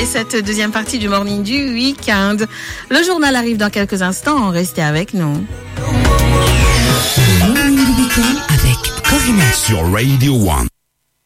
Et cette deuxième partie du morning du week-end. Le journal arrive dans quelques instants. Restez avec nous. Morning du week-end avec Corinna sur Radio 1.